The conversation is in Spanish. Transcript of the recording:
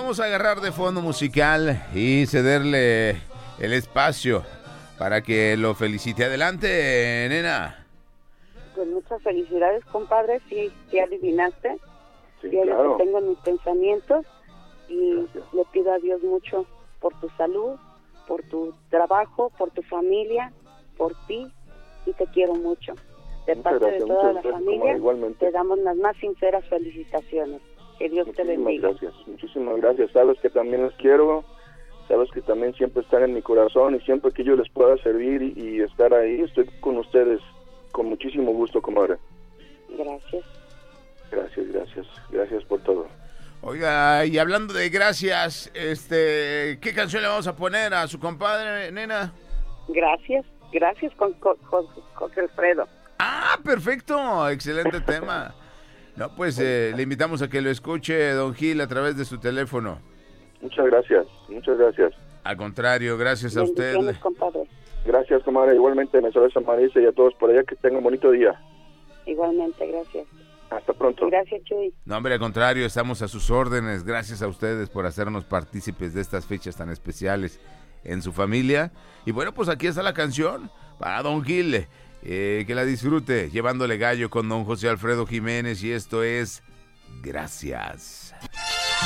vamos a agarrar de fondo musical y cederle el espacio para que lo felicite. Adelante, nena. Pues muchas felicidades, compadre. Sí adivinaste. Sí, Sí, es claro. lo que tengo en mis pensamientos. Y Gracias. le pido a Dios mucho por tu salud, por tu trabajo, por tu familia, por ti. Y te quiero mucho. De Muchas parte gracias, de toda muchas la gracias, familia, comadre, igualmente. te damos las más sinceras felicitaciones. Que Dios te bendiga. Muchísimas gracias. Sabes que también los quiero, sabes que también siempre están en mi corazón y siempre que yo les pueda servir y estar ahí, estoy con ustedes con muchísimo gusto, comadre. Gracias. Gracias por todo. Oiga, y hablando de gracias, ¿qué canción le vamos a poner a su compadre, nena? Gracias con Alfredo. Ah, perfecto, excelente tema. No, pues le invitamos a que lo escuche, don Gil, a través de su teléfono. Muchas gracias. Al contrario, gracias a usted. Bendiciones, compadre. Gracias, comadre. Igualmente, me saluda a Marisa y a todos por allá, que tengan un bonito día. Igualmente, gracias. Hasta pronto. Gracias, Chuy. No, hombre, al contrario, estamos a sus órdenes. Gracias a ustedes por hacernos partícipes de estas fechas tan especiales en su familia. Y bueno, pues aquí está la canción para don Gil. Que la disfrute, llevándole gallo con don José Alfredo Jiménez. Y esto es Gracias.